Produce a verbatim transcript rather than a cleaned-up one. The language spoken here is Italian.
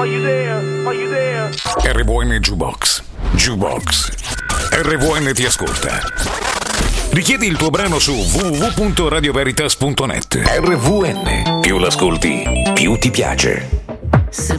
you there? Are you there? R V N Jukebox. Jukebox. R V N ti ascolta. Richiedi il tuo brano su w w w punto radio veritas punto net. R V N. Più l'ascolti, più ti piace. Se